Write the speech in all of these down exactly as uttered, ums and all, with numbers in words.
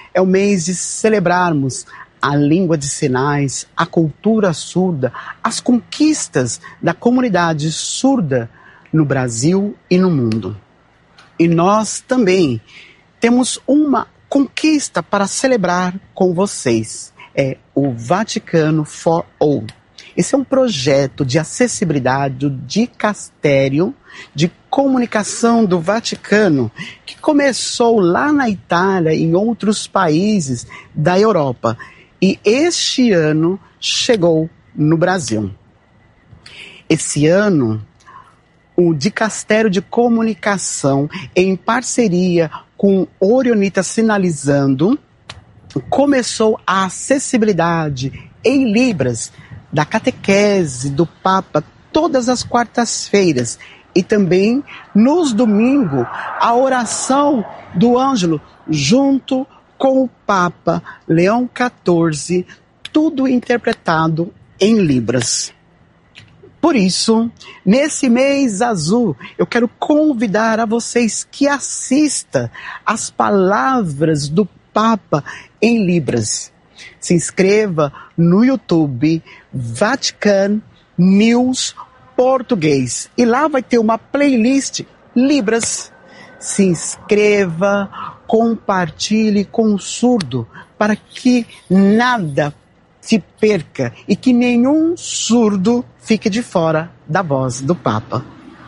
é o mês de celebrarmos a língua de sinais, a cultura surda, as conquistas da comunidade surda no Brasil e no mundo. E nós também temos uma conquista para celebrar com vocês. É o Vaticano for All. Esse é um projeto de acessibilidade do Dicastério de Comunicação do Vaticano, que começou lá na Itália e em outros países da Europa. E este ano chegou no Brasil. Esse ano, o Dicastério de Comunicação, em parceria com Orionita Sinalizando, começou a acessibilidade em Libras da catequese do Papa todas as quartas-feiras e também nos domingos a oração do Ângelo junto com o Papa Leão quatorze, tudo interpretado em Libras. Por isso, nesse mês azul, eu quero convidar a vocês que assistam as palavras do Papa em Libras. Se inscreva no YouTube Vatican News Português e lá vai ter uma playlist Libras. Se inscreva, compartilhe com o surdo para que nada se perca e que nenhum surdo fique de fora da voz do Papa.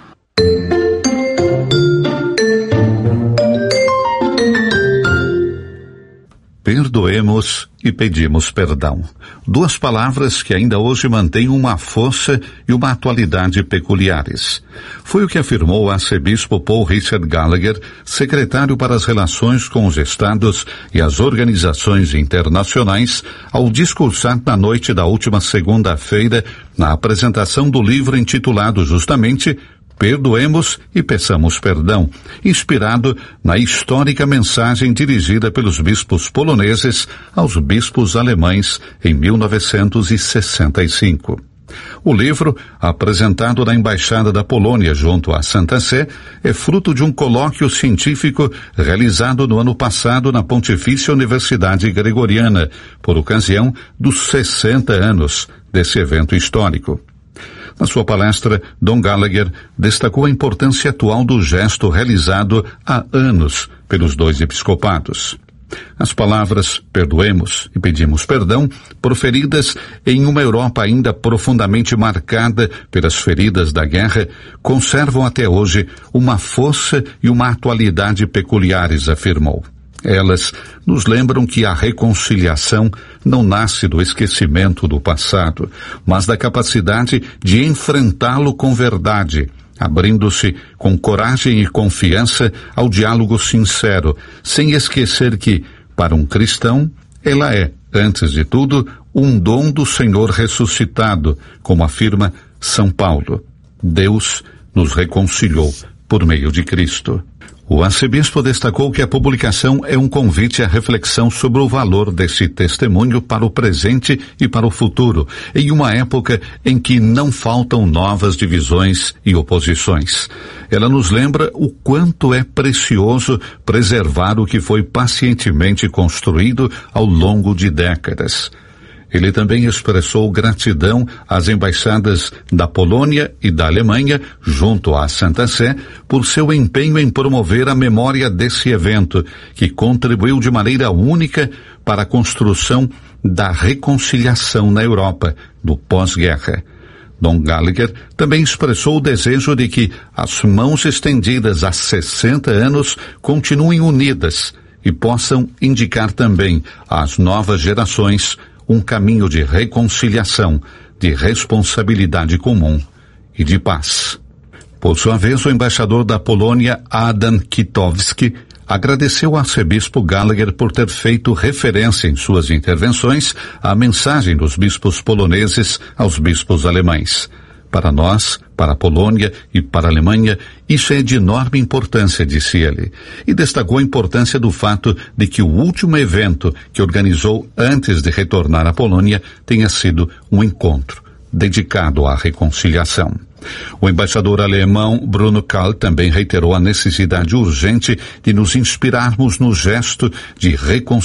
Perdoemos e pedimos perdão. Duas palavras que ainda hoje mantêm uma força e uma atualidade peculiares. Foi o que afirmou o arcebispo Paul Richard Gallagher, secretário para as relações com os Estados e as organizações internacionais, ao discursar na noite da última segunda-feira, na apresentação do livro intitulado justamente Perdoemos e Peçamos Perdão, inspirado na histórica mensagem dirigida pelos bispos poloneses aos bispos alemães em mil novecentos e sessenta e cinco. O livro, apresentado na Embaixada da Polônia junto à Santa Sé, é fruto de um colóquio científico realizado no ano passado na Pontifícia Universidade Gregoriana, por ocasião dos sessenta anos desse evento histórico. Na sua palestra, Dom Gallagher destacou a importância atual do gesto realizado há anos pelos dois episcopados. As palavras perdoemos e pedimos perdão, proferidas em uma Europa ainda profundamente marcada pelas feridas da guerra, conservam até hoje uma força e uma atualidade peculiares, afirmou. Elas nos lembram que a reconciliação não nasce do esquecimento do passado, mas da capacidade de enfrentá-lo com verdade, abrindo-se com coragem e confiança ao diálogo sincero, sem esquecer que, para um cristão, ela é, antes de tudo, um dom do Senhor ressuscitado, como afirma São Paulo. Deus nos reconciliou por meio de Cristo. O arcebispo destacou que a publicação é um convite à reflexão sobre o valor desse testemunho para o presente e para o futuro, em uma época em que não faltam novas divisões e oposições. Ela nos lembra o quanto é precioso preservar o que foi pacientemente construído ao longo de décadas. Ele também expressou gratidão às embaixadas da Polônia e da Alemanha, junto à Santa Sé, por seu empenho em promover a memória desse evento, que contribuiu de maneira única para a construção da reconciliação na Europa do pós-guerra. Dom Gallagher também expressou o desejo de que as mãos estendidas há sessenta anos continuem unidas e possam indicar também às novas gerações um caminho de reconciliação, de responsabilidade comum e de paz. Por sua vez, o embaixador da Polônia, Adam Kitowski, agradeceu ao arcebispo Gallagher por ter feito referência em suas intervenções à mensagem dos bispos poloneses aos bispos alemães. Para nós, para a Polônia e para a Alemanha, isso é de enorme importância, disse ele, e destacou a importância do fato de que o último evento que organizou antes de retornar à Polônia tenha sido um encontro dedicado à reconciliação. O embaixador alemão Bruno Kahl também reiterou a necessidade urgente de nos inspirarmos no gesto de reconciliação